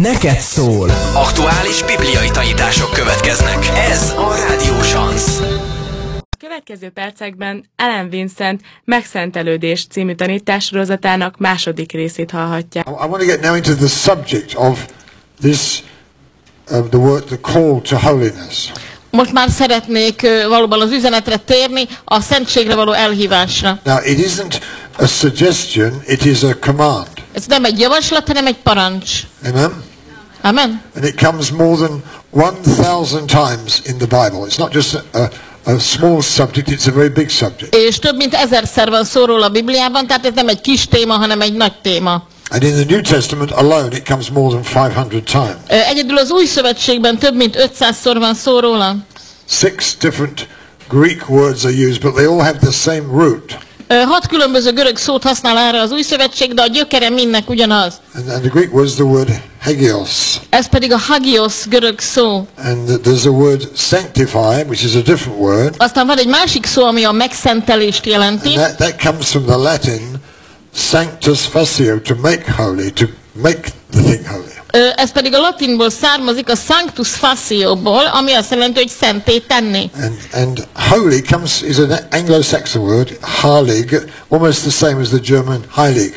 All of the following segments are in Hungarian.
neked szól. Aktuális bibliai tanítások következnek. Ez a Rádió Szansz. A következő percekben Ellen Vincent Megszentelődés című tanítássorozatának második részét hallhatják. I want to get now into the subject of this, the word, the call to holiness. Most már szeretnék valóban az üzenetre térni, a szentségre való elhívásra. Now it isn't a suggestion, it is a command. Ez nem egy javaslat, hanem egy parancs. Amen? Amen. And it comes more than 1,000 times in the Bible. It's not just a small subject, it's a very big subject. És több mint 1000-szer van szó róla a Bibliában, tehát ez nem egy kis téma, hanem egy nagy téma. And in the New Testament alone it comes more than 500 times. Egyedül az Új Szövetségben több mint 500-szor van szó róla. 6 different Greek words are used, but they all have the same root. 6 különböző görög szót használ erre az Új Szövetség, de a gyökere mindnek ugyanaz. And the Greek word is the word hagios. Ez pedig a hagios görög szó. And there's a word sanctify, which is a different word. Aztán van egy másik szó, ami a megszentelést jelenti. And that comes from the Latin sanctus faceo, to make holy, to make the thing holy. Ez pedig a latinból származik, a sanctus facioból, ami azt jelenti, hogy szenté tenni. And holy is an Anglo-Saxon word, heilig, almost the same as the German heilig.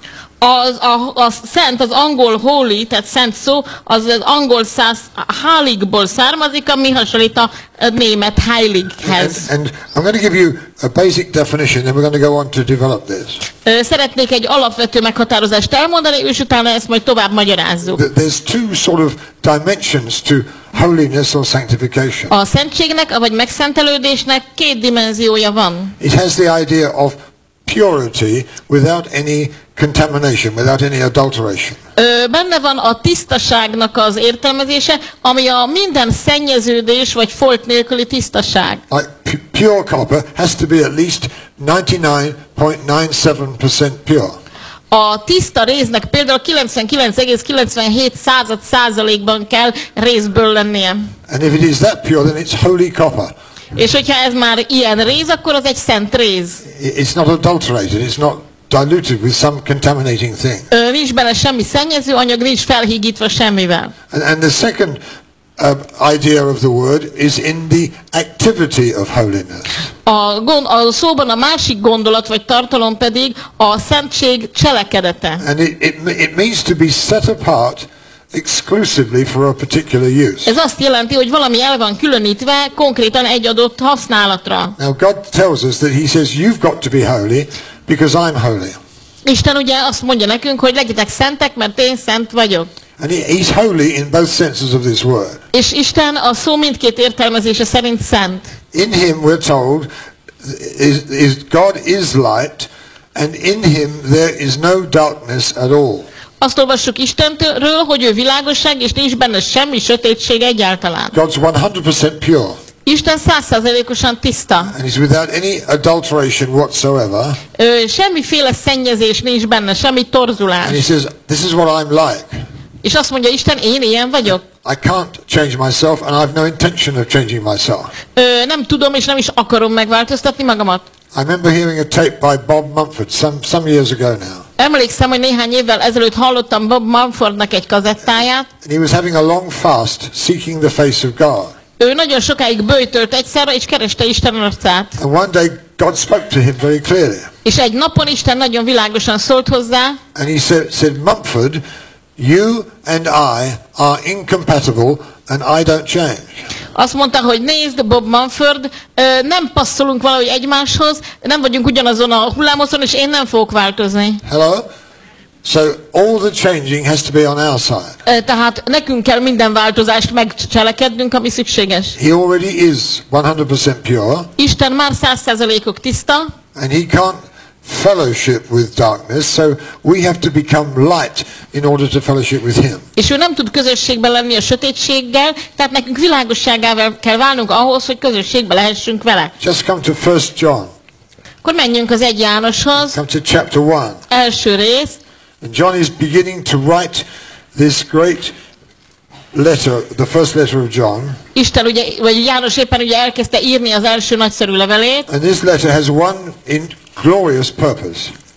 A szent, az angol holy, tehát szent szó, az angol heiligból származik, ami hasonlít a német heilighez. And I'm going to give you a basic definition, then we're going to go on to develop this. Szeretnék egy alapvető meghatározást elmondani, és utána ezt majd tovább magyarázzuk. There's two sort of dimensions to holiness or sanctification. A szentségnek, vagy megszentelődésnek 2 dimenziója van. It has the idea of purity without any contamination, without any adulteration. Benne van a tisztaságnak az értelmezése, ami a minden szennyeződés vagy folt nélküli tisztaság. Like pure copper has to be at least 99.97% pure. A tiszta réznek például 99,97%-ban kell rézből lennie. And if it is that pure, then it's holy copper. És hogyha ez már ilyen réz, akkor az egy szent réz. It's not adulterated, it's not diluted with some contaminating thing. Nincs benne semmi szennyező anyag, nincs felhígítva semmivel. And the second idea of the word is in the activity of holiness. A szóban a másik gondolat vagy tartalom pedig a szentség cselekedete. And it means to be set apart exclusively for a particular use. Ez azt jelenti, hogy valami el van különítve konkrétan egy adott használatra. Now God tells us that he says you've got to be holy because I'm holy. Isten ugye azt mondja nekünk, hogy legyetek szentek, mert én szent vagyok. And he's holy in both senses of this word. És Isten a szó mindkét értelmezése szerint szent. In him we're told God is light, and in him there is no darkness at all. Azt olvassuk Istentől, hogy ő világosság, és nincs benne semmi sötétség egyáltalán. God's 100% pure. Isten 100%-osan tiszta. And he's without any adulteration whatsoever. Semmiféle szennyezés nincs benne, semmi torzulás. And he says, this is what I'm like. És azt mondja Isten, én ilyen vagyok. I can't change myself, and I've no intention of changing myself. Nem tudom, és nem is akarom megváltoztatni magamat. I remember hearing a tape by Bob Mumford some years ago now. Emlékszem, hogy néhány évvel ezelőtt hallottam Bob Mumfordnak egy kazettáját. And he was having a long fast, seeking the face of God. Ő nagyon sokáig böjtölt egyszerre, és kereste Isten arcát. And one day God spoke to him very clearly. És egy napon Isten nagyon világosan szólt hozzá. And he said, Mumford, you and I are incompatible, and I don't change. Azt mondta, hogy nézd, Bob Mumford, nem passzolunk valahogy egymáshoz, nem vagyunk ugyanazon a hullámoszon, és én nem fogok változni. Hello? So all the changing has to be on our side. Tehát nekünk kell minden változást megcselekednünk, ami szükséges. He already is 100% pure. Isten már 100%-ok tiszta. And he can't fellowship with darkness, so we have to become light in order to fellowship with him. És ő nem tud közösségben lenni a sötétséggel, tehát nekünk világosságával kell válnunk ahhoz, hogy közösségben lehessünk vele. Just come to 1 John. Akkor menjünk az 1 Jánoshoz. Come to chapter 1. Első rész. And John is beginning to write this great letter, the first letter of John. Isten ugye, vagy János éppen ugye elkezdte írni az első nagyszerű levelét. And this letter has one glorious purpose.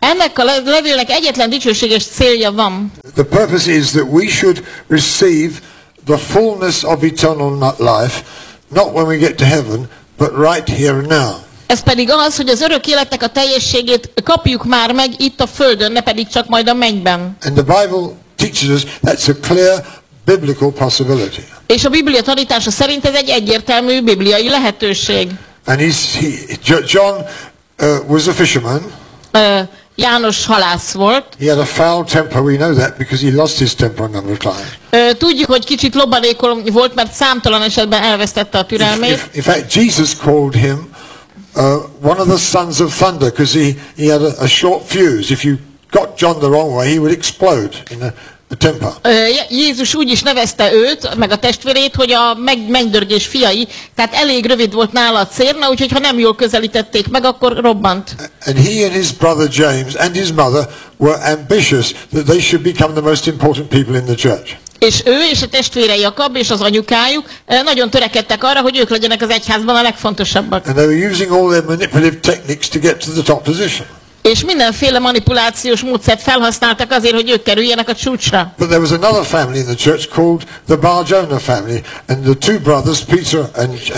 Ennek a levélnek egyetlen dicsőséges célja van. The purpose is that we should receive the fullness of eternal life, not when we get to heaven, but right here and now. Ez pedig az, hogy az örök életnek a teljességét kapjuk már meg itt a földön, ne pedig csak majd a mennyben. And the Bible teaches us that's a clear biblical possibility. És a Biblia tanítása szerint ez egy egyértelmű bibliai lehetőség. And John was a fisherman. János halász volt. He had a foul temper. We know that because he lost his temper a number of times. Tudjuk, hogy kicsit lobbanékol volt, mert számtalan esetben elvesztette a türelmét. In fact, Jesus called him one of the sons of thunder because he had a short fuse. If you got John the wrong way, he would explode in a temper. Jézus úgy is nevezte őt, meg a testvérét, hogy a mennydörgés fiai, tehát elég rövid volt nála a cérna, úgyhogy ha nem jól közelítették meg, akkor robbant. And he and his brother James and his mother were ambitious that they should become the most important people in the church. És ő és a testvére Jakab és az anyukájuk nagyon törekedtek arra, hogy ők legyenek az egyházban a legfontosabbak. And they were using all their manipulative techniques to get to the top position. És mindenféle manipulációs módszert felhasználtak azért, hogy ők kerüljenek a csúcsra. But there was another family in the church called the Bar-Jonah family, and the two brothers, Peter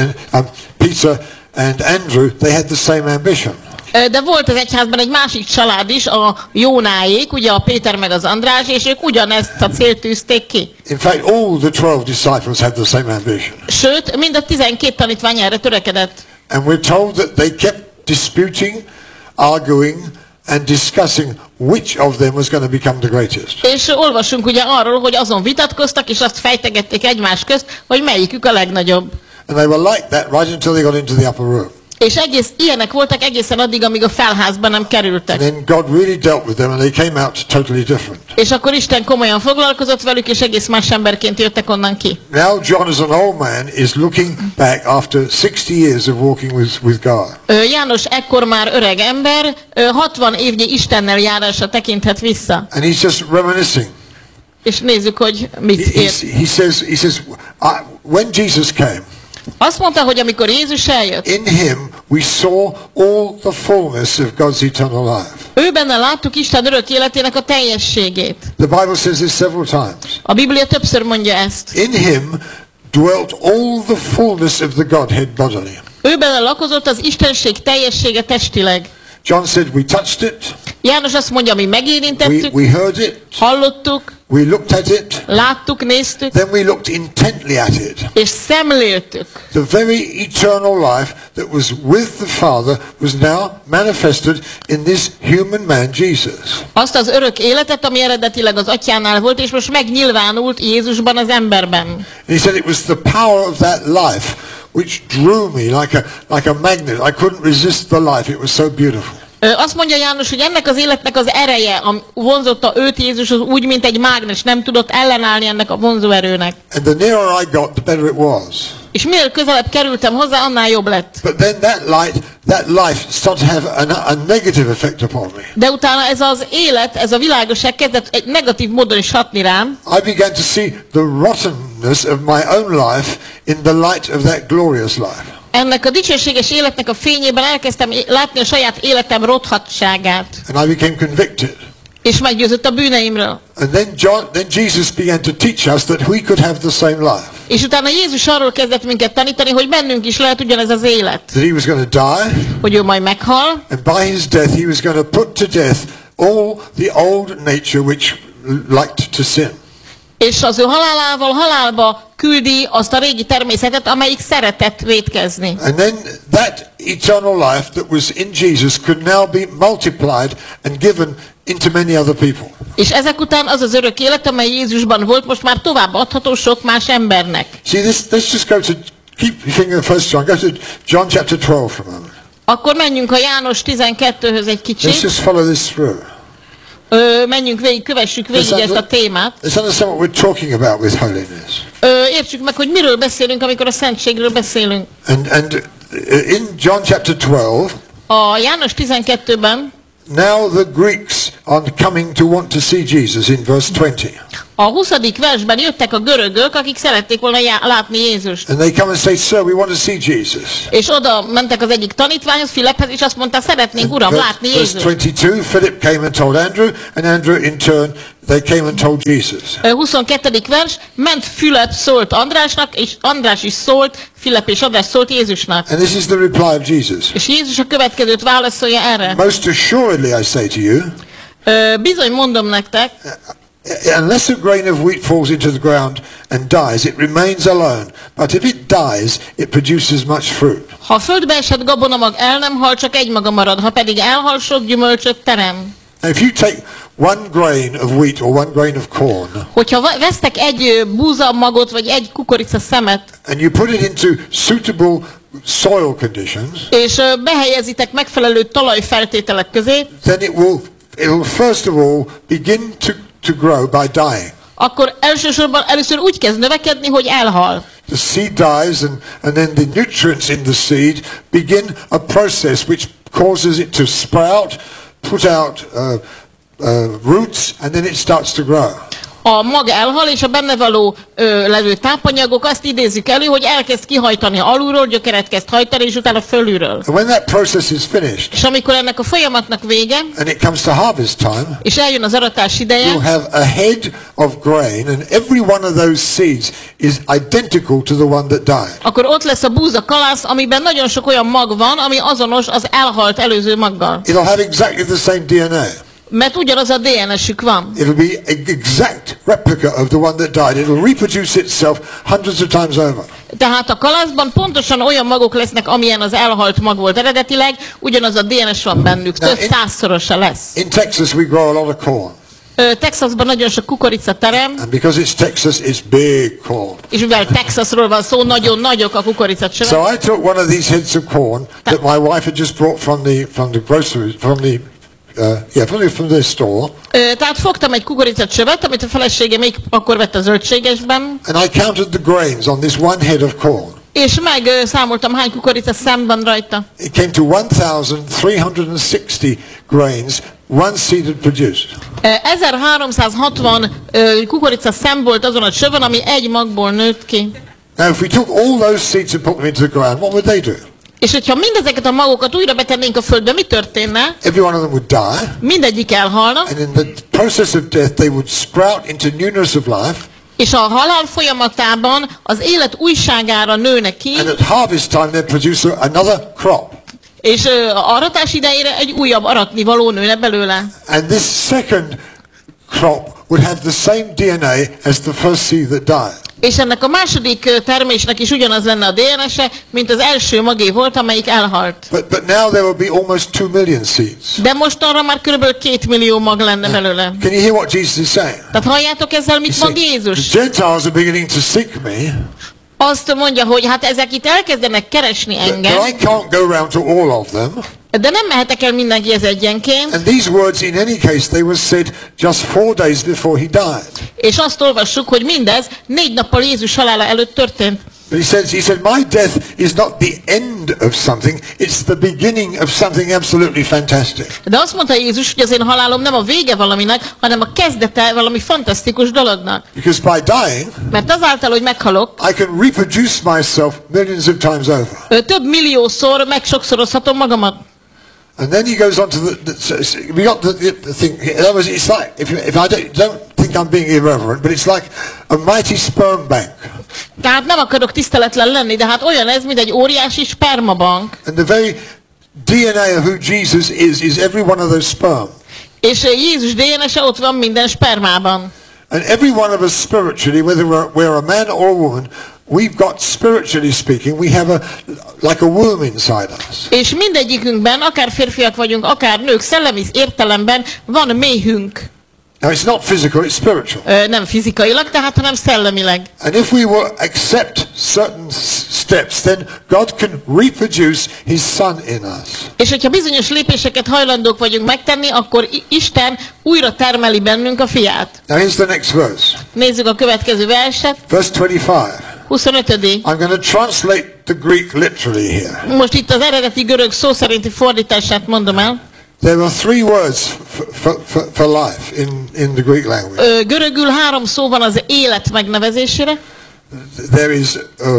and Andrew, they had the same ambition. De volt az egyházban egy másik család is, a Jónáék, ugye a Péter meg az András, és ők ugyanezt a célt tűzték ki. In fact, all the 12 disciples had the same ambition. Sőt, mind a 12 tanítvány erre törekedett. And we're told that they kept disputing, arguing and discussing which of them was going to become the greatest. És olvasunk ugye arról, hogy azon vitatkoztak, és azt fejtegették egymás közt, hogy melyikük a legnagyobb. And they were like that right until they got into the upper room. És ilyenek voltak egészen addig, amíg a felházban nem kerültek. And then God really dealt with them and they came out totally different. És akkor Isten komolyan foglalkozott velük, és egész más emberként jöttek onnan ki. Now John as an old man is looking back after 60 years of walking with God. János ekkor már öreg ember, 60 évnyi Istennel járásra tekinthet vissza. And he's just reminiscing. És nézzük, hogy mit ért. He says, when Jesus came, azt mondta, hogy amikor Jézus eljött, in him we saw all the fullness of God's eternal life. Ő benne láttuk Isten örök életének a teljességét. The Bible says this several times. A Biblia többször mondja ezt. In him dwelt all the fullness of the Godhead bodily. Ő benne lakozott az Istenség teljessége testileg. John said we touched it. János azt mondja, mi megérintettük, We heard it. hallottuk, We looked at it. láttuk, néztük, Then we looked intently at it. és szemléltük. The very eternal life that was with the Father was now manifested in this human man, Jesus. Azt az örök életet, ami eredetileg az atyánál volt, és most megnyilvánult Jézusban, az emberben. And he said it was the power of that life which drew me like a magnet. I couldn't resist the life. It was so beautiful. Azt mondja János, hogy ennek az életnek az ereje vonzotta őt Jézushoz úgy, mint egy mágnes, nem tudott ellenállni ennek a vonzóerőnek. And the nearer I got, the better it was. És minél közelebb kerültem hozzá, annál jobb lett. But then that life started to have a negative effect upon me. De utána ez az élet, ez a világosság kezdett egy negatív módon is hatni rám. I began to see the rottenness of my own life in the light of that glorious life. Ennek a dicsőséges életnek a fényében elkezdtem látni a saját életem rothatságát. And I became convicted. És meggyőzött a bűneimről. And then Jesus began to teach us that we could have the same life. És utána Jézus arról kezdett minket tanítani, hogy bennünk is lehet ugyanez az élet. That he was going to die. Hogy ő majd meghal. And by his death he was going to put to death all the old nature which liked to sin. És az ő halálával halálba küldi azt a régi természetet, amelyik szeretett vétkezni. And then that eternal life that was in Jesus could now be multiplied and given into many other people. És ezek után az az örök élet, amely Jézusban volt, most már tovább adható sok más embernek. See, let's just go to, keep your finger in 1 John, go to John chapter 12 for a moment. Akkor menjünk a János 12-höz egy Let's kicsit. just follow this through. Menjünk végig, kövessük végig ezt a témát. Let's understand what we're talking about with holiness. Értsük meg, hogy miről beszélünk, amikor a szentségről beszélünk. And in John chapter 12, a János 12-ben now the Greeks are coming to want to see Jesus in verse 20. A 20. versben jöttek a görögök, akik szerették volna látni Jézust. And they come and say, "Sir, we want to see Jesus." És oda mentek az egyik tanítványhoz, Filiphez, és azt mondta, szeretnénk, uram, látni Verse Jézust. 22, Philip came and told Andrew, and Andrew in turn, they came and told Jesus. 22. vers, ment Fülöp, szólt Andrásnak, és András is szólt, Fülöp és András szólt Jézusnak. And this is the reply of Jesus. És Jézus a következőt válaszolja erre. Most assuredly I say to you, Bizony mondom nektek, unless a grain of wheat falls into the ground and dies, it remains alone. But if it dies, it produces much fruit. ha a földbe esett gabonamag el nem hal, csak egy maga marad, ha pedig elhal, sok gyümölcsöt terem. Now, if you take one grain of wheat or one grain of corn, Hogyha vesztek egy búzamagot, vagy egy kukorica szemet, and you put it into suitable soil conditions, és behelyezitek megfelelő talajfeltételek közé, then it will first of all begin to grow by dying. akkor először úgy kezd növekedni, hogy elhal. The seed dies, and then the nutrients in the seed begin a process which causes it to sprout, put out roots, and then it starts to grow. A mag elhal, és a benne való levő tápanyagok azt idézik elő, hogy elkezd kihajtani alulról, gyökeret kezd hajtani, és utána fölülről. And when that process is finished, És amikor ennek a folyamatnak vége, and it comes to harvest time, és eljön az aratás ideje, you'll have a head of grain, and every one of those seeds is identical to the one that died. akkor ott lesz a búza kalász, amiben nagyon sok olyan mag van, ami azonos az elhalt előző maggal. It'll have exactly the same DNA. Mert ugyanaz a DNS-ük van. It'll be an exact replica of the one that died. It'll reproduce itself hundreds of times over. Tehát a kalászban pontosan olyan magok lesznek, amilyen az elhalt mag volt eredetileg, ugyanaz a DNS van bennük, több százszorosa lesz. In Texas, we grow a lot of corn. Texasban nagyon sok kukorica terem, And because it's Texas, it's big corn. és mivel Texasról van szó, nagyon nagyok a kukoricacsövek. So I took one of these heads of corn that my wife had just brought from the grocery, from the store. Tehát fogtam egy kukoricacsövet, amit a feleségem még akkor vett a zöldségesben, And I counted the grains on this one head of corn. és megszámoltam, hány kukorica szem van rajta. It came to 1,360 grains one seed had produced. 1360 kukorica szem volt azon a csövön, ami egy magból nőtt ki. Now, if we took all those seeds and put them into the ground, what would they do? És hogyha mindezeket a magokat újra betennénk a földbe, mi történne? Every one of them would die. Mindegyik elhalna, And in the process of death, they would sprout into newness of life. és a halál folyamatában az élet újságára nőnek ki, And at harvest time, they'd produce another crop. és aratás idejére egy újabb aratnivaló nőne belőle. And this second crop would have the same DNA as the first seed that died. És ennek a második termésnek is ugyanaz lenne a DNS-e, mint az első magé volt, amelyik elhalt. But now there will be almost 2 million seeds. De most arra már kb. 2 millió mag lenne belőle. Can you hear what Jesus is saying? Tehát halljátok ezzel, mit mond Jézus? The Gentiles are beginning to seek me, Azt mondja, hogy hát ezek itt elkezdenek keresni but engem, I can't go around to all of them. de nem mehetek el mindenkihez egyenként. And these words, in any case, they were said just 4 days before he died. És azt olvassuk, hogy mindez 4 nappal Jézus halála előtt történt. But he said, my death is not the end of something, it's the beginning of something absolutely fantastic. De azt mondta Jézus, hogy az én halálom nem a vége valaminek, hanem a kezdete valami fantasztikus dolognak. Because by dying, Mert azáltal, hogy meghalok, I can reproduce myself millions of times over. több milliószor megsokszorozhatom magamat. And then he goes on to we got the thing. In other words, it's like, if I don't think I'm being irreverent, but it's like a mighty sperm bank. Tehát nem akarok tiszteletlen lenni, de hát olyan ez, mint egy óriási spermabank. And the very DNA of who Jesus is every one of those sperm. És Jézus DNS-e ott van minden spermában. And every one of us spiritually, whether we're a man or a woman, we've got, spiritually speaking, we have like a womb inside us. És mindegyikünkben, akár férfiak vagyunk, akár nők, szellemi értelemben van méhünk. Now it's not physical, it's spiritual. Nem fizikailag, tehát, hanem szellemileg. And if we will accept certain steps, then God can reproduce His Son in us. És hogyha bizonyos lépéseket hajlandók vagyunk megtenni, akkor Isten újra termeli bennünk a fiát. Now here's the next verse. Nézzük a következő verset. Verse 25. 25. I'm going to translate the Greek literally here. Most itt az eredeti görög szó szerinti fordítását mondom el. There are three words for life in the Greek language. Görögül 3 szó van az élet megnevezésére. There is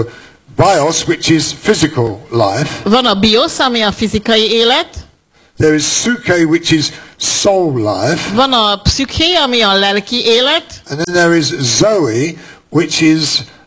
bios, which is physical life. Van a bios, ami a fizikai élet. There is psyche, which is soul life. Van a psziché, ami a lelki élet. And then there is zoe, which is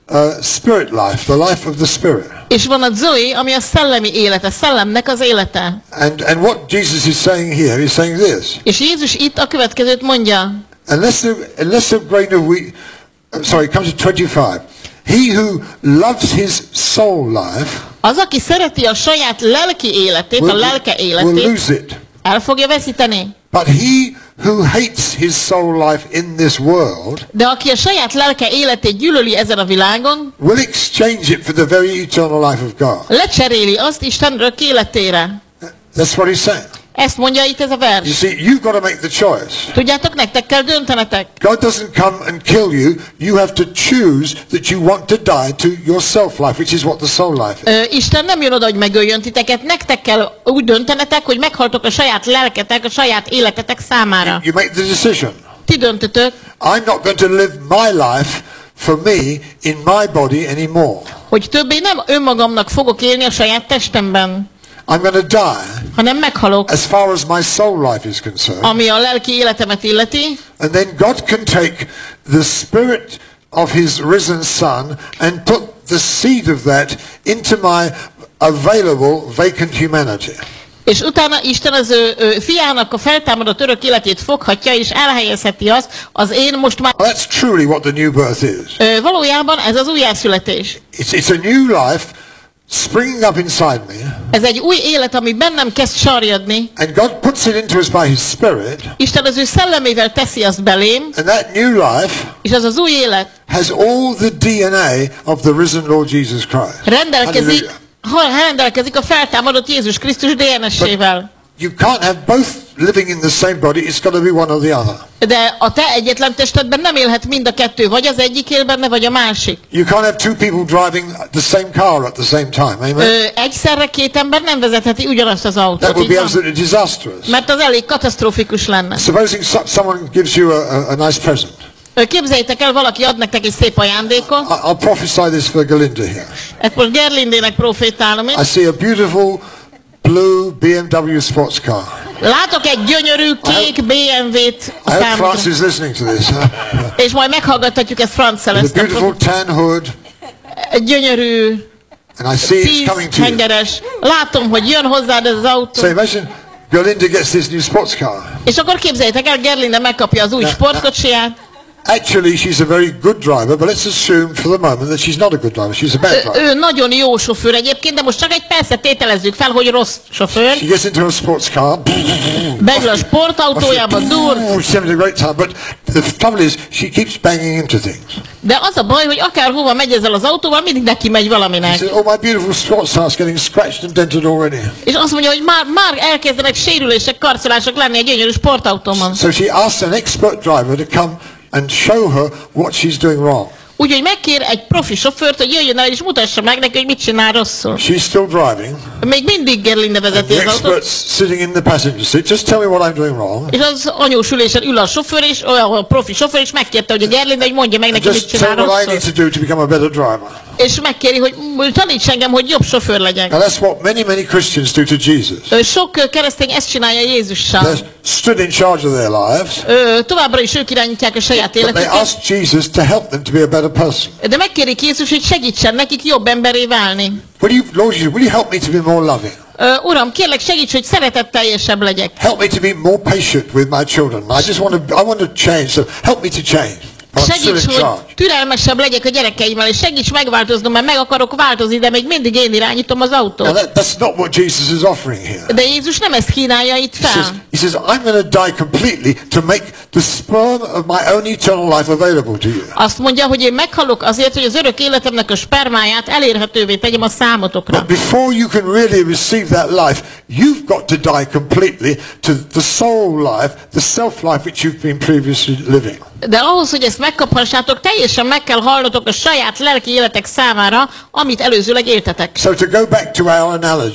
spirit life, the life of the spirit. És van a zoe, ami a szellemi élete, szellemnek az élete. And what Jesus is saying here, he's saying this. És Jézus itt a következőt mondja. Unless a grain of wheat, sorry, it comes to 25. He who loves his soul life Az, aki szereti a saját lelki életét, a lelke will életét, lose it. el fogja veszíteni. But he who hates his soul life in this world De aki a saját lelke életét gyűlöli ezen a világon, will exchange it for the very eternal life of God. lecseréli azt Isten örök életére. That's what he's saying. Ezt mondja itt ez a You vers. see, you've got to make the choice. Tudjátok, nektek kell döntenetek. God doesn't come and kill you. You have to choose that you want to die to your self-life, which is what the soul life is. Isten nem jön oda, hogy megöljön titeket, nektek kell úgy döntenetek, hogy meghaltok a saját lelketek, a saját életetek számára. You make the decision. Ti döntötök, I'm not going to live my life for me in my body anymore. hogy többé nem önmagamnak fogok élni a saját testemben, I'm going to die hanem meghalok, as far as my soul life is concerned. ami a lelki életemet illeti, And then God can take the spirit of his risen son and put the seed of that into my available vacant humanity. és utána Isten az ő fiának a feltámadott örök életét foghatja, és elhelyezheti azt az én most már... Well, that's truly what the new birth is. Valójában ez az újjászületés. It's a new life springing up inside me. Ez egy új élet, ami bennem kezd sarjadni. And God puts it into us by his spirit. Isten az ő szellemével teszi azt belém, And that new life és az az új élet has all the DNA of the risen Lord Jesus Christ. rendelkezik, Hallelujah. rendelkezik a feltámadott Jézus Krisztus DNS-ével. You can't have both living in the same body. It's got to be one or the other. De a te egyetlen testedben nem élhet mind a kettő, vagy az egyik él benne, vagy a másik. You can't have two people driving the same car at the same time. Amen? Egyszerre 2 ember nem vezetheti ugyanazt az That autót, would így be van? absolutely disastrous. Mert az elég katasztrófikus lenne. Supposing someone gives you a nice present. Képzeljétek el, valaki ad nektek egy szép ajándékot. I'll prophesy this for Galinda here. Ezt most Gerlindének profétálom én. I see a beautiful blue BMW sports car. Látok egy gyönyörű kék BMW-t I a hope számodra. France is listening to this. Huh? És majd meghallgathatjuk ezt Franccel. With a Ezt a beautiful tan hood. egy gyönyörű And I see it's coming to you. hengeres. Látom, hogy jön hozzád ez az autó. So imagine Galinda gets this new sports car. És akkor képzeljétek el, Gerlinde megkapja az új sportkocsiját. Actually, she's a very good driver, but let's assume for the moment that she's not a good driver. She's a bad driver. Ő nagyon jó sofőr egyébként, de most csak egy percet tételezzük fel, hogy rossz sofőr. She gets into a sports car. Beül a sportautójába, dur. She's having a great time, but the trouble is she keeps banging into things. De az a baj, hogy akárhova megy ezzel az autóval, mindig neki megy She valaminek. says, oh, my beautiful sports car's getting scratched and dented already. És azt mondja, hogy már elkezdenek sérülések, karcolások lenni egy gyönyörű sportautómon. So she asks an expert driver to come and show her what she's doing wrong. Úgyhogy megkér egy profi sofőrt, hogy jöjjön el és mutassa meg neki, hogy mit csinál rosszul. She's still driving. Még mindig Gerlinde vezeti The az autót, expert's sitting in the passenger seat. Just tell me what I'm doing wrong. és az anyós ülésen ül a sofőr, és a profi sofőr, és megkérte, hogy a Gerlinde, hogy mondja meg neki, mit Just csinál tell me what I rosszul. need to do to become a better driver. És megkéri, hogy taníts engem, hogy jobb sofőr legyek. Now that's what many Christians do to Jesus. Sok keresztény ezt csinálja Jézussal. They're stood in charge of their lives, Továbbra is ők irányítják a saját but they életüket, ask Jesus to help them to be a better person. de megkérik Jézus, hogy segítsen nekik jobb emberé válni. Lord Jesus, will you help me to be more loving? Uram, kérlek segíts, hogy szeretetteljesebb legyek. Help me to be more patient with my children. I want to change, so help me to change. I'm still Segíts, in hogy charge. türelmesebb legyek a gyerekeimmel, és segíts megváltoznom, mert meg akarok változni, de még mindig én irányítom az Now autót. that's not what Jesus is offering here. De Jézus nem ezt kínálja itt fel. He says, I'm going to die completely to make the sperm of my own eternal life available to you. Azt mondja, hogy én meghalok azért, hogy az örök életemnek a spermáját elérhetővé tegyem a számotokra. But before you can really receive that life, you've got to die completely to the soul life, the self life which you've been previously living. De ahhoz, hogy ezt megkaphassátok, teljesen meg kell halnotok a saját lelki életek számára, amit előzőleg éltetek. So to go back to our analogy,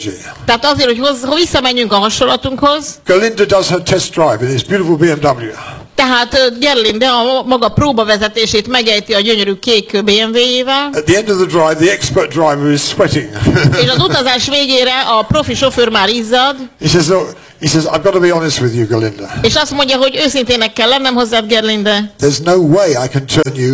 Tehát azért, hogy visszamenjünk a hasonlatunkhoz, Galinda does her test drive in this beautiful BMW. tehát Gerlinde a maga próbavezetését megejti a gyönyörű kék BMW-jével, At the end of the drive, the expert driver is sweating. és az utazás végére a profi sofőr már izzad, He says, look, I've got to be honest with you, Galinda. és azt mondja, hogy őszintének kell lennem hozzád, Gerlinde. There's no way I can turn you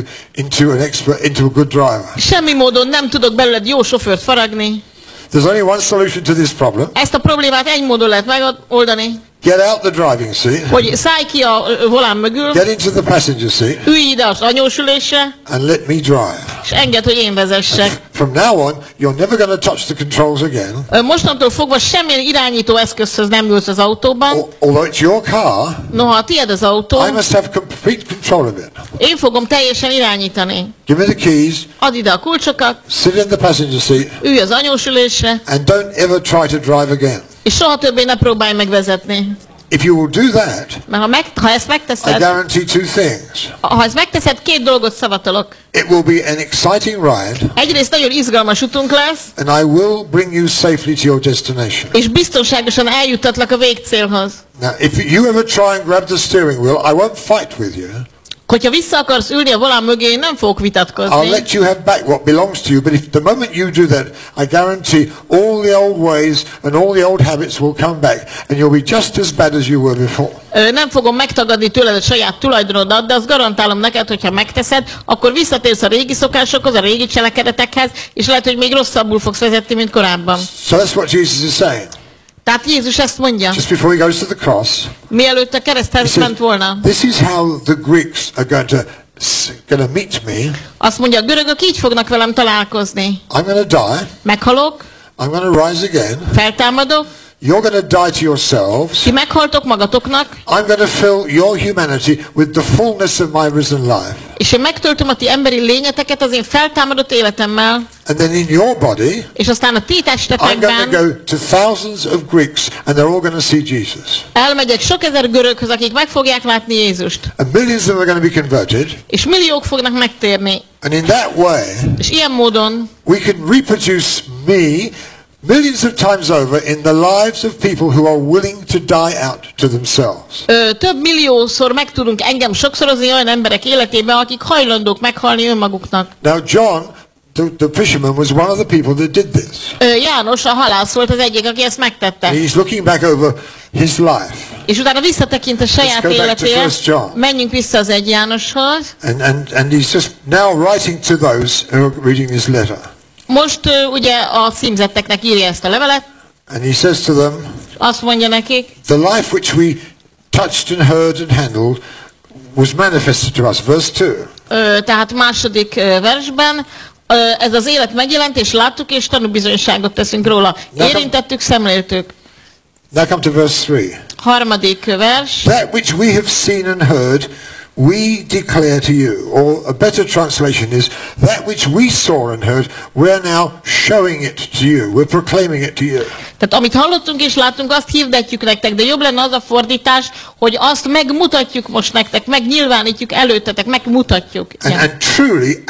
into a good driver. Semmi módon nem tudok belőled jó sofőrt faragni. There's only one solution to this problem. Ezt a problémát egy módon lehet megoldani, Get out the driving seat, hogy szállj ki a volán mögül, get into the passenger seat, ülj ide az anyósülésre, and let me drive. és engedd, hogy én vezessek. From now on, you're never going to touch the controls again. Mostantól fogva semmilyen irányító eszközhöz nem ülsz az autóban. Although it's your car, Noha a tiéd az autó, I must have complete control of it. én fogom teljesen irányítani. Give me the keys, Add ide a kulcsokat, sit in the passenger seat, ülj az anyósülésre, and don't ever try to drive again. és soha többé ne próbálj megvezetni. If you will do that, Mert ha ezt I megteszed, guarantee two things. ha ezt megteszed, két dolgot szavatolok. It will be an exciting ride, Egyrészt nagyon izgalmas utunk lesz, and I will bring you safely to your destination. és biztonságosan eljuttatlak a végcélhoz. Now, if you ever try and grab the steering wheel, I won't fight with you. Hogyha vissza akarsz ülni a volán mögé, én nem fogok I'll vitatkozni. let you have back what belongs to you, but if the moment you do that, I guarantee all the old ways and all the old habits will come back, and you'll be just as bad as you were before. Nem fogom megtagadni tőled a saját tulajdonodat, de azt garantálom neked, hogyha megteszed, akkor visszatérsz a régi szokásokhoz, a régi cselekedetekhez, és lehet, hogy még rosszabbul fogsz vezetni, mint korábban. So that's what Jesus is saying. Tehát Jézus ezt mondja, Just before he goes to the cross, mielőtt a he kereszthez says, ment volna. this is how the Greeks are going to meet me. Azt mondja, a görögök így fognak velem találkozni. I'm going to die. Meghalok, I'm going to rise again. feltámadok, You're going to die to yourselves. ti meghaltok magatoknak, I'm going to fill your humanity with the fullness of my risen life. és én megtöltöm a ti emberi lényeteket az én feltámadott életemmel, And then in your body, és aztán a ti I'm going to testetekben go to thousands of Greeks, and they're all going to see Jesus. elmegyek sok ezer göröghöz, akik meg fogják látni Jézust, And millions of them are going to be converted. és milliók fognak megtérni. And in that way, És ilyen módon we can reproduce me millions of times over in the lives of people who are willing to die out to themselves. több milliószor meg tudunk engem sokszorozni olyan emberek életében, akik hajlandók meghalni önmaguknak. Now John, the fisherman, was one of the people that did this. János, a halász volt az egyik, aki ezt megtette. And he's looking back over his life. És utána visszatekint a saját Let's go back to életére. 1 John. Menjünk vissza az 1 Jánoshoz. And he's just now writing to those who are reading this letter. Most ugye a címzetteknek írja ezt a levelet. And he says to them, Azt mondja nekik, the life which we touched and heard and handled was manifested to us. Verse 2. tehát második versben, ez az élet megjelent, és láttuk, és tanúbizonyságot teszünk róla. Érintettük, szemléltük. Now come to verse 3. Harmadik vers. That which we have seen and heard, we declare to you. Or a better translation is, that which we saw and heard, we're now showing it to you. We're proclaiming it to you. Tehát amit hallottunk és láttunk, azt hirdetjük nektek, de jobb lenne az a fordítás, hogy azt megmutatjuk most nektek, megnyilvánítjuk előttetek, megmutatjuk. And truly,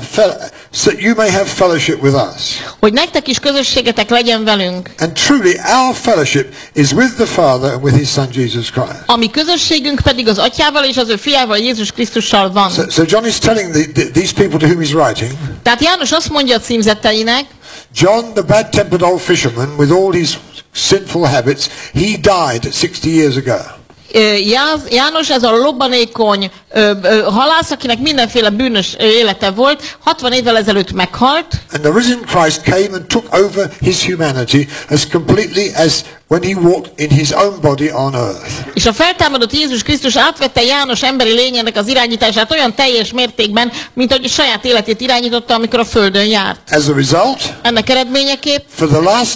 so you may have fellowship with us. Hogy nektek is közösségetek legyen velünk. And truly, our fellowship is with the Father and with His Son Jesus Christ. A mi közösségünk pedig az Atyával és az ő fiával, Jézus Krisztussal van. So John is telling these people to whom he's writing, Tehát János azt mondja a címzetteinek, John, the bad-tempered old fisherman with all his sinful habits, he died 60 years ago. János, ez a lobbanékony halász, akinek mindenféle bűnös élete volt, 60 évvel ezelőtt meghalt. And the risen Christ came and took over his humanity as completely as when he walked in his own body on earth. És a feltámadott Jézus Krisztus átvette János emberi lényének az irányítását olyan teljes mértékben, mint ahogy a saját életét irányította, amikor a földön járt. As a result, Ennek eredményeképp for the last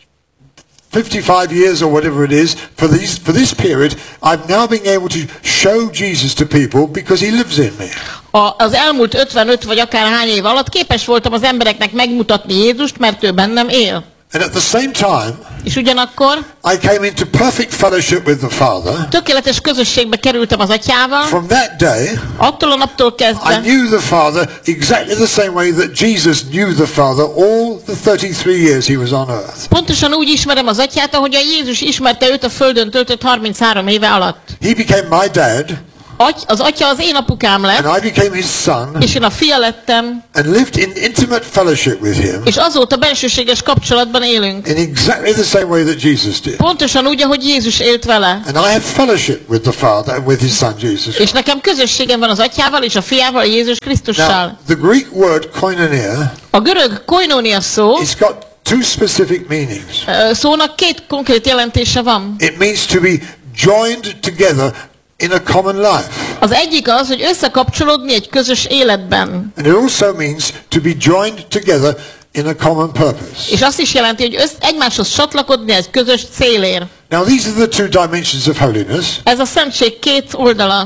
55 years or whatever it is, for this period, I've now been able to show Jesus to people because he lives in me. Az elmúlt 55 vagy akár hány év alatt képes voltam az embereknek megmutatni Jézust, mert ő bennem él. And at the same time, És ugyanakkor I came into perfect fellowship with the Father. tökéletes közösségbe kerültem az Atyával. From that day, Attól a naptól I kezdve knew the Father exactly the same way that Jesus knew the Father all the 33 years he was on earth. pontosan úgy ismerem az Atyát, ahogyan Jézus ismerte őt a földön töltött 33 éve alatt. He became my dad, Az Atya az én apukám lett, and I became his son, és én a fia lettem, and lived in intimate fellowship with him és azóta bensőséges kapcsolatban élünk. in exactly the same way that Jesus did. Pontosan úgy, ahogy Jézus élt vele. And I have fellowship with the Father and with his Son Jesus. És nekem közösségem van az Atyával és a Fiával, Jézus Now, Krisztussal. the Greek word koinonia, A görög koinónia szó, it's got two specific meanings. szónak két konkrét jelentése van. It means to be joined together in a common life. Az egyik az, hogy összekapcsolódni egy közös életben. And it also means to be joined together in a common purpose. És azt is jelenti, hogy egymáshoz csatlakozni egy közös célért. Now these are the two dimensions of holiness. Ez a szentség két oldala.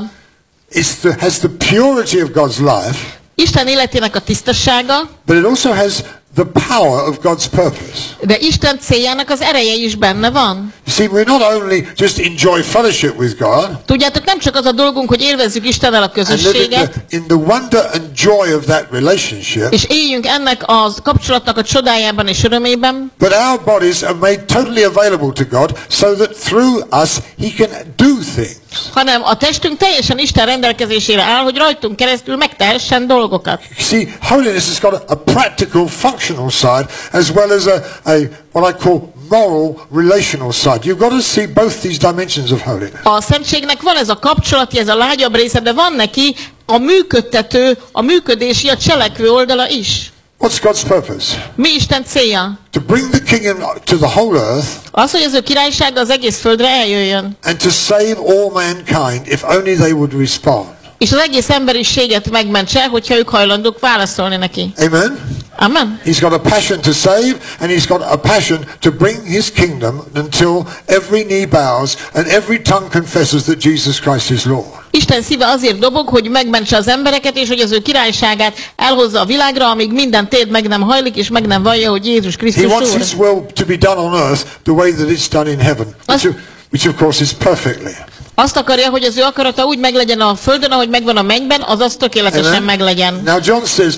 Has the purity of God's life, Isten életének a tisztasága, but it also has the power of God's purpose. de Isten céljának az ereje is benne van. You see, we not only just enjoy fellowship with God Tudjátok, nem csak az a dolgunk, hogy élvezzük Istennel a and live közösséget, in the wonder and joy of that relationship, és éljünk ennek a kapcsolatnak a csodájában és örömében, but our bodies are made totally available to God so that through us He can do things. hanem a testünk teljesen Isten rendelkezésére áll, hogy rajtunk keresztül megtehessen dolgokat. You see, holiness has got a practical, functional side as well as a what I call moral, relational side. You've got to see both these dimensions of holiness. A szentségnek van ez a kapcsolati, ez a lágyabb része, de van neki a működtető, a működési, a cselekvő oldala is. What's God's purpose? Mi Isten célja? To bring the kingdom to the whole earth Az, hogy az ő királysága az egész földre eljöjjön. and to save all mankind if only they would respond. És az egész emberiséget megmentse, hogyha ők hajlandók válaszolni neki. Amen? Amen. He's got a passion to save and he's got a passion to bring his kingdom until every knee bows and every tongue confesses that Jesus Christ is Lord. Isten szíve azért dobog, hogy megmentse az embereket, és hogy az ő királyságát elhozza a világra, amíg minden térd meg nem hajlik, és meg nem vallja, hogy Jézus He Krisztus wants Úr. his will to be done on earth the way that it's done in heaven, which of course is perfectly. Azt akarja, hogy az ő akarata úgy meglegyen a földön, ahogy megvan a mennyben, azaz tökéletesen Amen. meglegyen. Now John says,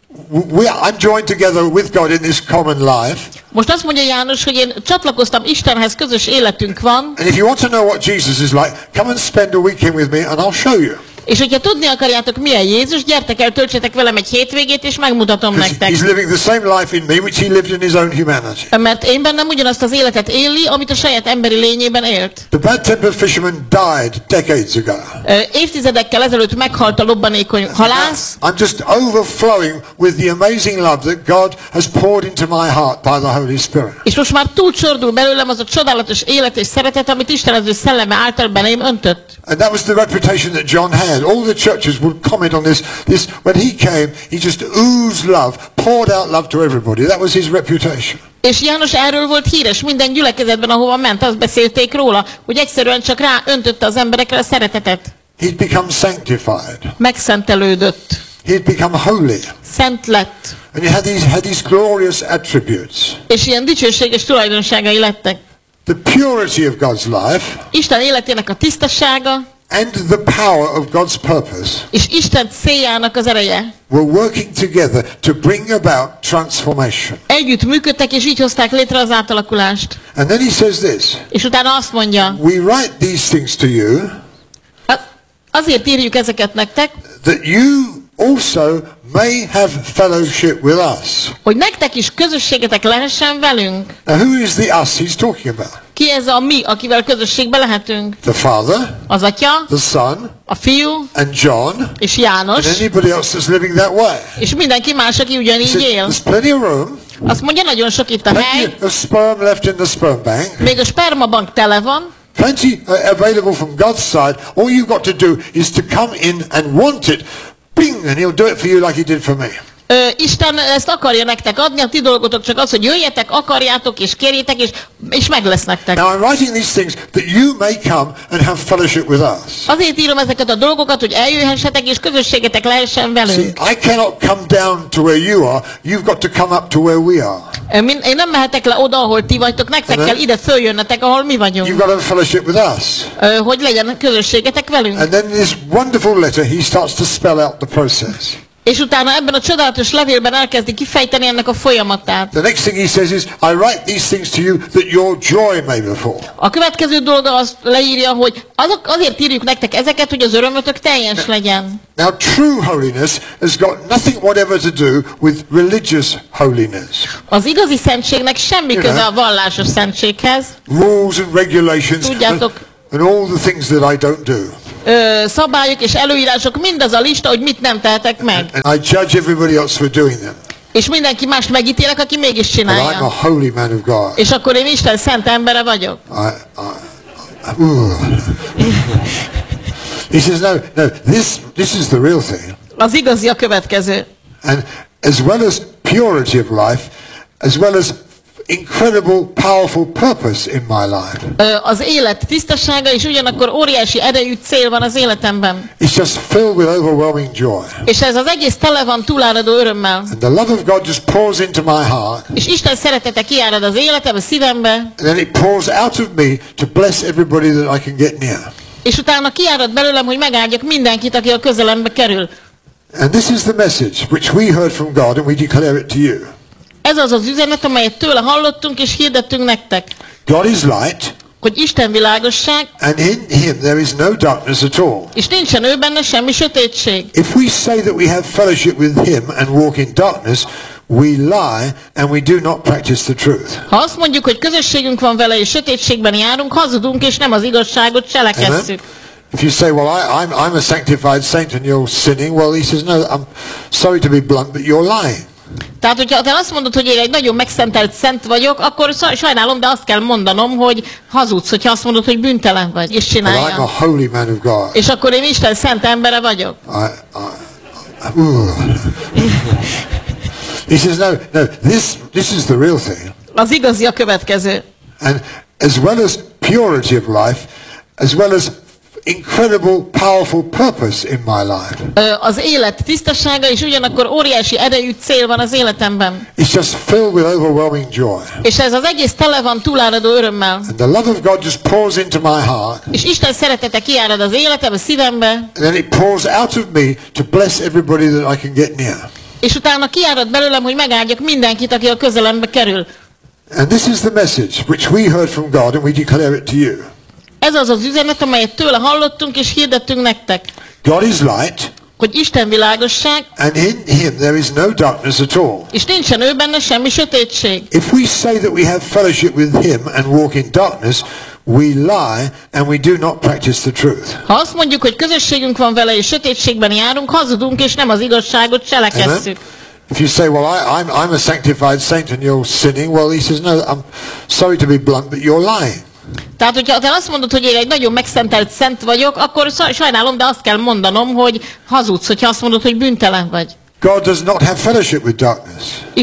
I'm joined together with God in this common life. Most azt mondja János, hogy én csatlakoztam Istenhez, közös életünk van, And if you want to know what Jesus is like, come and spend a weekend with me and I'll show you. és hogyha tudni akarjátok, milyen Jézus, gyertek el, töltsetek velem egy hétvégét, és megmutatom nektek. He's living the same life in me which he lived in his own humanity. Mert én bennem ugyanazt az életet éli, amit a saját emberi lényében élt. The bad-tempered fisherman died decades ago. Évtizedekkel ezelőtt meghalt a lobbanékony halász, I'm just overflowing with the amazing love that God has poured into my heart by the Holy Spirit. és most már túlcsordul belőlem az a csodálatos élet és szeretet, amit Isten az ő szelleme által belém öntött. And that was the reputation that John had. All the churches would comment on this. When he came, he just oozed love, poured out love to everybody. That was his reputation. És János erről volt híres, minden gyülekezetben, ahova ment, azt beszélték róla, hogy egyszerűen csak rá öntötte az emberekre a szeretetet. He'd become sanctified. Megszentelődött, He'd become holy. szent lett, And he had these glorious attributes. és ilyen dicsőséges tulajdonságai lettek. The purity of God's life Isten életének a tisztasága, and the power of God's purpose és Isten céljának az ereje were working together to bring about transformation. együtt működtek, és így hozták létre az átalakulást. And then he says this, És utána azt mondja, we write these things to you azért írjuk ezeket nektek, that you also may have fellowship with us. hogy nektek is közösségetek lehessen velünk. Now who is the us he's talking about? Ki ez a mi, akivel közösségbe lehetünk? The Father, Az Atya, the Son, a Fiú and John, és János, and anybody else that's living that way. és mindenki más, aki He ugyanígy said, él. there's plenty of room, Azt mondja, nagyon sok itt a hely, plenty of sperm left in the sperm bank, még a spermabank tele van, plenty available from God's side. All you've got to do is to come in and want it, bing, and he'll do it for you like he did for me. Isten ezt akarja nektek adni, a ti dolgotok csak az, hogy jöjjetek, akarjátok és kérjétek, és meg lesz nektek. Now I'm writing these things that you may come and have fellowship with us. Azért írom ezeket a dolgokat, hogy eljöhessetek és közösségetek lehessen velünk. See, I cannot come down to where you are. You've got to come up to where we are. Én nem mehetek le oda, ahol ti vagytok, nektek kell ide följönnetek, ahol mi vagyunk. You've got to have fellowship with us. Hogy legyen közösségetek velünk. And then in this wonderful letter, he starts to spell out the process. És utána ebben a csodálatos levélben elkezdi kifejteni ennek a folyamatát. The next thing he says is, I write these things to you that your joy may be full. A következő dolga azt leírja, hogy azért írjuk nektek ezeket, hogy az örömötök teljes legyen. Now true holiness has got nothing whatever to do with religious holiness. Az igazi szentségnek semmi köze a vallásos szentséghez. Rules and regulations Tudjátok, and all the things that I don't do. Szabályok és előírások, mindaz a lista, hogy mit nem tehetek meg. And I judge everybody else for doing them. És mindenki mást megítélek, aki mégis But I'm csinálja. a holy man of God. És akkor én Isten szent embere vagyok. He says, no, this is the real thing. Az igazi a következő. And as well as purity of life, as well as incredible, powerful purpose in my life. Az élet tisztasága, és ugyanakkor óriási erejű cél van az életemben. It's just filled with overwhelming joy. És ez az egész tele van túláradó örömmel. And the love of God just pours into my heart. És Isten szeretete kiárad az életembe, szívembe. And then it pours out of me to bless everybody that I can get near. És utána kiárad belőlem, hogy megáldjak mindenkit, aki a közelembe kerül. And this is the message which we heard from God and we declare it to you. Ez az az üzenet, amelyet tőle hallottunk és hirdettünk nektek. God is light, Hogy Isten világosság, and in him there is no darkness at all. és nincsen ő benne semmi sötétség. If we say that we have fellowship with him and walk in darkness, we lie and we do not practice the truth. Ha azt mondjuk, hogy közösségünk van vele és sötétségben járunk, hazudunk és nem az igazságot cselekesszük. If you say, well, I'm a sanctified saint and you're sinning, well, he says, no, I'm sorry to be blunt, but you're lying. Tehát, hogyha te azt mondod, hogy én egy nagyon megszentelt szent vagyok, akkor sajnálom, de azt kell mondanom, hogy hazudsz, hogyha azt mondod, hogy bűntelen vagy, és But I'm a csinálja. holy man of God. És akkor én Isten szent embere vagyok. He says, no, this is the real thing. Az igazi a következő. And as well as purity of life, as well as incredible, powerful purpose in my life. Az élet tisztasága, és ugyanakkor óriási erejű cél van az életemben. It's just filled with overwhelming joy. És ez az egész tele van túláradó örömmel. And the love of God just pours into my heart. És Isten szeretete kiárad az életembe, szívembe. And then it pours out of me to bless everybody that I can get near. És utána kiárad belőlem, hogy megáldjak mindenkit, aki a közelembe kerül. And this is the message which we heard from God and we declare it to you. Ez az az üzenet, amelyet tőle hallottunk és hirdettünk nektek. God is light, Hogy Isten világosság, and in him there is no darkness at all. és nincsen ő benne semmi sötétség. If we say that we have fellowship with him and walk in darkness, we lie and we do not practice the truth. Ha azt mondjuk, hogy közösségünk van vele és sötétségben járunk, hazudunk és nem az igazságot cselekesszük. If you say, well, I'm a sanctified saint and you're sinning, well, he says, no, I'm sorry to be blunt, but you're lying. Tehát, hogyha te azt mondod, hogy én egy nagyon megszentelt szent vagyok, akkor sajnálom, de azt kell mondanom, hogy hazudsz, hogyha azt mondod, hogy bűntelen vagy. God does not have fellowship with darkness.